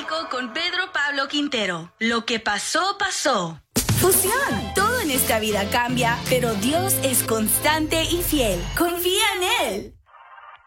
México con Pedro Pablo Quintero. Lo que pasó, pasó. Fusión. Todo en esta vida cambia, pero Dios es constante y fiel. Confía en Él.